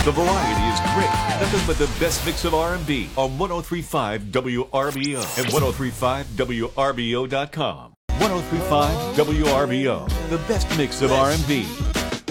The variety is great. Nothing but the best mix of R&B on 103.5 WRBO and 103.5WRBO.com. 103.5 WRBO, the best mix of R&B.